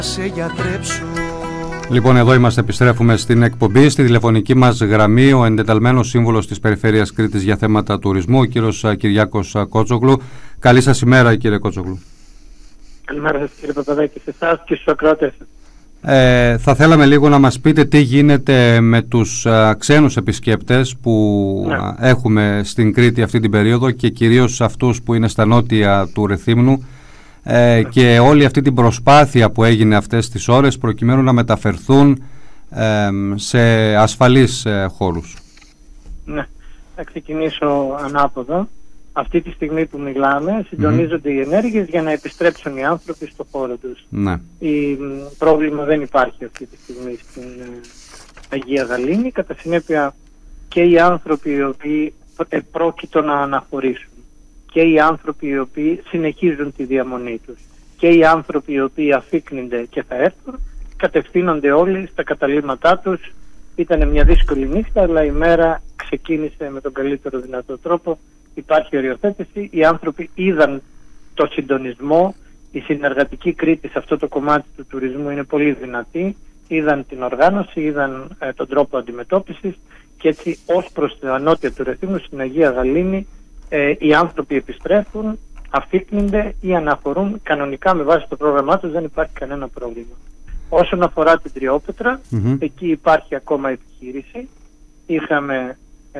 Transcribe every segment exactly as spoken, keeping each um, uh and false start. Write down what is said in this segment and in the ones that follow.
Σε γιατρέψω. Λοιπόν, εδώ είμαστε, επιστρέφουμε στην εκπομπή. Στη τηλεφωνική μας γραμμή ο εντεταλμένος σύμβουλος της Περιφέρειας Κρήτης για θέματα τουρισμού, ο κύριος Κυριάκος Κότσογλου. Καλή σας ημέρα, κύριε Κότσογλου. Καλημέρα σας, κύριε Παπαδάκη, σε εσάς και στους ακροατές. Ε, θα θέλαμε λίγο να μας πείτε τι γίνεται με τους α, ξένους επισκέπτες που ναι. α, έχουμε στην Κρήτη αυτή την περίοδο και κυρίως αυτούς που είναι στα νότια του Ρεθύμνου. Ε, και όλη αυτή την προσπάθεια που έγινε αυτές τις ώρες προκειμένου να μεταφερθούν ε, σε ασφαλείς ε, χώρους. Ναι, θα ξεκινήσω ανάποδα. Αυτή τη στιγμή που μιλάμε συντονίζονται mm-hmm. οι ενέργειες για να επιστρέψουν οι άνθρωποι στο χώρο τους. Ναι. Η, πρόβλημα δεν υπάρχει αυτή τη στιγμή στην ε, Αγία Γαλήνη. Κατά συνέπεια και οι άνθρωποι οι οποίοι πρόκειτο να αναχωρήσουν και οι άνθρωποι οι οποίοι συνεχίζουν τη διαμονή τους και οι άνθρωποι οι οποίοι αφίκνυνται και θα έρθουν κατευθύνονται όλοι στα καταλύματά τους. Ήταν μια δύσκολη νύχτα, αλλά η μέρα ξεκίνησε με τον καλύτερο δυνατό τρόπο. Υπάρχει οριοθέτηση, οι άνθρωποι είδαν το συντονισμό, η συνεργατική Κρήτη σε αυτό το κομμάτι του τουρισμού είναι πολύ δυνατή, είδαν την οργάνωση, είδαν ε, τον τρόπο αντιμετώπισης και έτσι ως προς την ανώτια του Ρεθύμνου στην Αγία Γαλήνη Ε, οι άνθρωποι επιστρέφουν, αφίκνυνται ή αναχωρούν κανονικά με βάση το πρόγραμμά τους, δεν υπάρχει κανένα πρόβλημα. Όσον αφορά την Τριόπετρα, mm-hmm. εκεί υπάρχει ακόμα επιχείρηση. Είχαμε ε,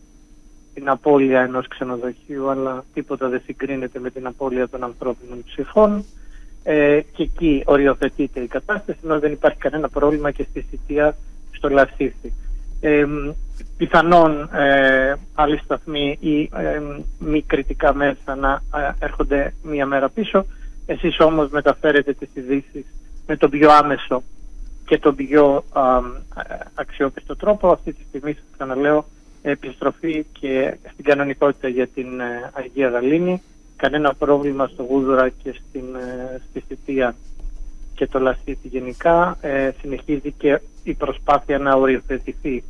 την απώλεια ενός ξενοδοχείου, αλλά τίποτα δεν συγκρίνεται με την απώλεια των ανθρώπινων ψυχών. Ε, και εκεί οριοθετείται η κατάσταση, ενώ δεν υπάρχει κανένα πρόβλημα και στη Σιτία στο Λασίθι. Ε, πιθανόν ε, άλλοι σταθμοί ή ε, μη κριτικά μέσα να ε, έρχονται μία μέρα πίσω. Εσείς όμως μεταφέρετε τις ειδήσεις με τον πιο άμεσο και τον πιο α, αξιόπιστο τρόπο. Αυτή τη στιγμή σας ξαναλέω επιστροφή και στην κανονικότητα για την ε, Αγία Γαλήνη. Κανένα πρόβλημα στο Γούδουρα και στην, ε, στη Σιτία και το Λασίθι γενικά. Ε, συνεχίζει και η προσπάθεια να οριοθετηθεί.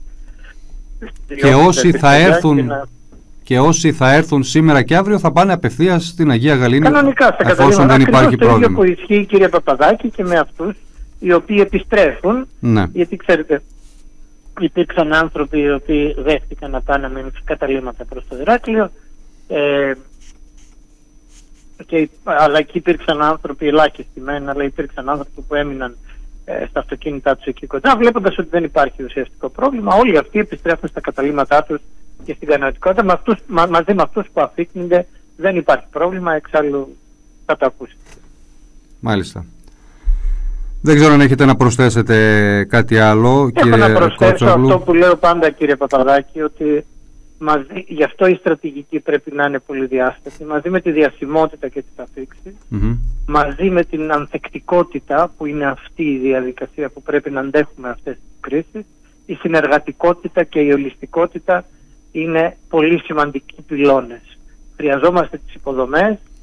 Και όσοι, θα έρθουν, και, να... και όσοι θα έρθουν σήμερα και αύριο θα πάνε απευθείας στην Αγία Γαλήνη. Κανονικά, εφόσον δεν υπάρχει το πρόβλημα. Το ίδιο που ισχύει, κύριε Παπαδάκη, και με αυτούς οι οποίοι επιστρέφουν. Ναι. Γιατί ξέρετε, υπήρξαν άνθρωποι οι οποίοι δέχτηκαν να πάνε με καταλύματα προς το Ηράκλειο. Ε, και, αλλά εκεί υπήρξαν άνθρωποι ελάχιστοι μεν, αλλά υπήρξαν άνθρωποι που έμειναν ε, στα αυτοκίνητά τους εκεί κοντά, βλέποντας ότι δεν υπάρχει ουσιαστικό πρόβλημα. Όλοι αυτοί επιστρέφουν στα καταλύματά τους και στην κανονικότητα. Με αυτούς, μα, μαζί με αυτούς που αφήκνυνται δεν υπάρχει πρόβλημα, εξάλλου θα το ακούσετε. Μάλιστα. Δεν ξέρω αν έχετε να προσθέσετε κάτι άλλο, Έχω κύριε να προσθέσω Κότσογλου. Αυτό που λέω πάντα, κύριε Παπαδάκη, ότι μαζί, γι' αυτό η στρατηγική πρέπει να είναι πολυδιάστατη, μαζί με τη διασημότητα και τις αφήξεις, Mm-hmm. μαζί με την ανθεκτικότητα που είναι αυτή η διαδικασία που πρέπει να αντέχουμε αυτές τις κρίσεις, η συνεργατικότητα και η ολιστικότητα είναι πολύ σημαντικοί πυλώνες. Χρειαζόμαστε τις υποδομές,